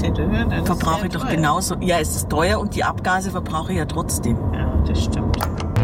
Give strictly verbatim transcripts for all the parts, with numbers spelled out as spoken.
Kilometerkilometer höher, dann verbrauche ich doch teuer. genauso. Ja, es ist teuer und die Abgase verbrauche ich ja trotzdem. Ja, das stimmt.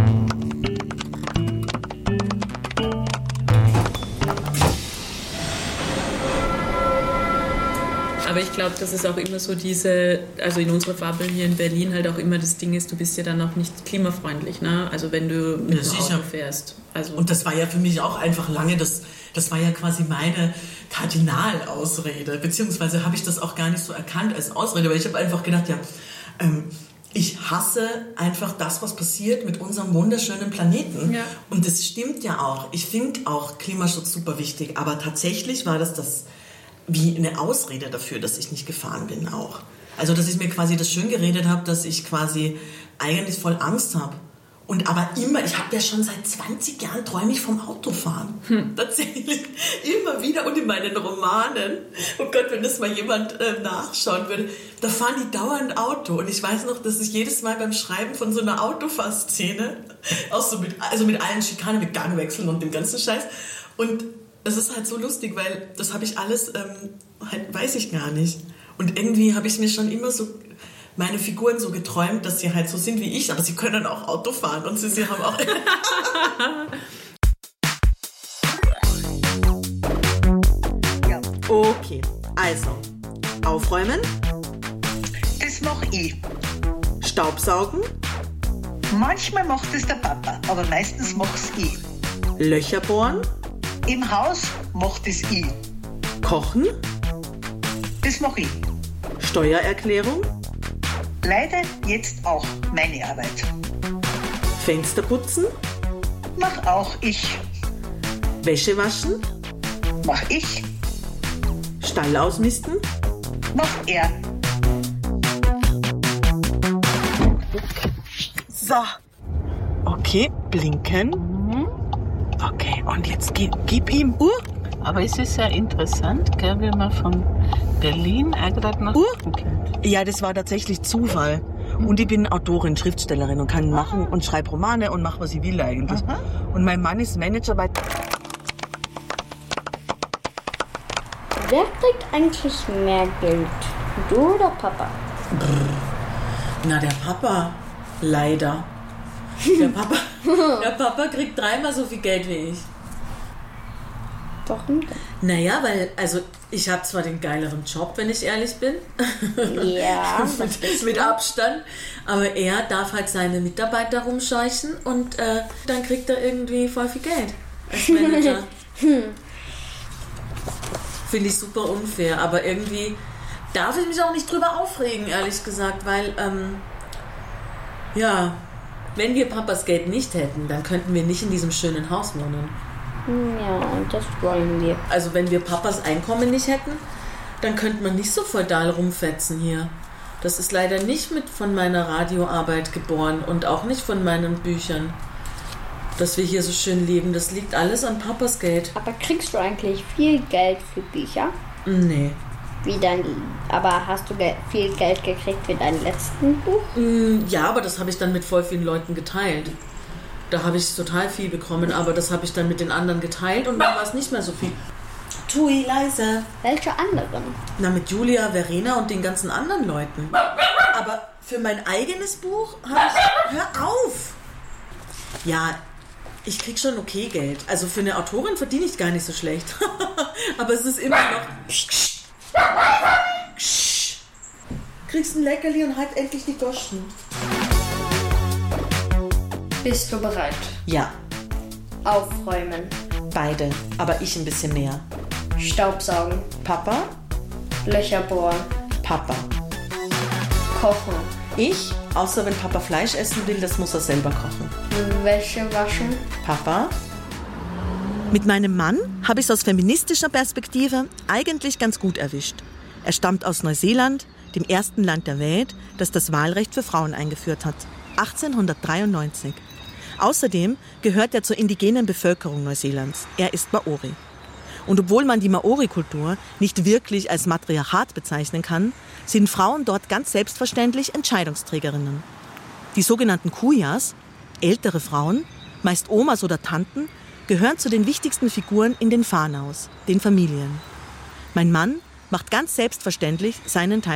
Aber ich glaube, dass es auch immer so diese, also in unserer Fabel hier in Berlin halt auch immer das Ding ist, du bist ja dann auch nicht klimafreundlich, ne? Also wenn du mit dem Auto fährst. Also und das war ja für mich auch einfach lange, das, das war ja quasi meine Kardinalausrede, beziehungsweise habe ich das auch gar nicht so erkannt als Ausrede, weil ich habe einfach gedacht, ja, ähm, ich hasse einfach das, was passiert mit unserem wunderschönen Planeten. Ja. Und das stimmt ja auch. Ich finde auch Klimaschutz super wichtig, aber tatsächlich war das das wie eine Ausrede dafür, dass ich nicht gefahren bin auch. Also, dass ich mir quasi das schön geredet habe, dass ich quasi eigentlich voll Angst habe. Und aber immer, ich habe ja schon seit zwanzig Jahren träume ich vom Autofahren. Hm. Tatsächlich, immer wieder und in meinen Romanen. Oh Gott, wenn das mal jemand äh, nachschauen würde, da fahren die dauernd Auto. Und ich weiß noch, dass ich jedes Mal beim Schreiben von so einer Autofahrszene, auch so mit, also mit allen Schikanen, mit Gangwechseln und dem ganzen Scheiß. Und das ist halt so lustig, weil das habe ich alles, ähm, halt, weiß ich gar nicht. Und irgendwie habe ich mir schon immer so meine Figuren so geträumt, dass sie halt so sind wie ich, aber sie können auch Auto fahren und sie, sie haben auch... Ja. Okay, also aufräumen. Das mach ich. Staubsaugen. Manchmal macht es der Papa, aber meistens mach's ich. Löcher bohren. Im Haus macht es ich. Kochen. Das mach ich. Steuererklärung. Leider jetzt auch meine Arbeit. Fenster putzen. Mach auch ich. Wäsche waschen. Mach ich. Stall ausmisten. Mach er. So. Okay, blinken. Okay, und jetzt gib, gib ihm Uhr. Aber es ist ja interessant, gell, wie man von Berlin auch gerade nach Uh? kommt. Ja, das war tatsächlich Zufall. Und ich bin Autorin, Schriftstellerin und kann machen und schreibe Romane und mache, was ich will eigentlich. Aha. Und mein Mann ist Manager bei... Wer kriegt eigentlich mehr Geld? Du oder Papa? Na, der Papa. Leider. Der Papa, der Papa kriegt dreimal so viel Geld wie ich. Warum denn? Naja, weil, also ich habe zwar den geileren Job, wenn ich ehrlich bin. Ja. mit, mit Abstand. Aber er darf halt seine Mitarbeiter rumscheuchen und äh, dann kriegt er irgendwie voll viel Geld als Manager. Finde ich super unfair, aber irgendwie darf ich mich auch nicht drüber aufregen, ehrlich gesagt, weil, ähm, ja, wenn wir Papas Geld nicht hätten, dann könnten wir nicht in diesem schönen Haus wohnen. Ja, das wollen wir. Also wenn wir Papas Einkommen nicht hätten, dann könnte man nicht so feudal rumfetzen hier. Das ist leider nicht mit von meiner Radioarbeit geboren und auch nicht von meinen Büchern, dass wir hier so schön leben. Das liegt alles an Papas Geld. Aber kriegst du eigentlich viel Geld für Bücher? Nee. Wie dein, aber hast du ge- viel Geld gekriegt für dein letzten Buch? Ja, aber das habe ich dann mit voll vielen Leuten geteilt. Da habe ich total viel bekommen, aber das habe ich dann mit den anderen geteilt und dann war es nicht mehr so viel. Tui, leise. Welche anderen? Na, mit Julia, Verena und den ganzen anderen Leuten. Aber für mein eigenes Buch habe ich... Hör auf! Ja, ich krieg schon okay Geld. Also für eine Autorin verdiene ich gar nicht so schlecht. Aber es ist immer noch... Psst, psst. Kriegst ein Leckerli und halt endlich die Goschen. Bist du bereit? Ja, Aufräumen, beide. Aber ich ein bisschen mehr. Staubsaugen, Papa, Löcher bohren, Papa. kochen, Ich, außer wenn Papa Fleisch essen will, das muss er selber kochen. Wäsche waschen. Papa? Mit meinem Mann habe ich es aus feministischer Perspektive eigentlich ganz gut erwischt. Er stammt aus Neuseeland, dem ersten Land der Welt, das das Wahlrecht für Frauen eingeführt hat. achtzehnhundertdreiundneunzig. Außerdem gehört er zur indigenen Bevölkerung Neuseelands. Er ist Maori. Und obwohl man die Maori-Kultur nicht wirklich als Matriarchat bezeichnen kann, sind Frauen dort ganz selbstverständlich Entscheidungsträgerinnen. Die sogenannten Kuyas, ältere Frauen, meist Omas oder Tanten, gehören zu den wichtigsten Figuren in den Whānaus, den Familien. Mein Mann macht ganz selbstverständlich seinen Teil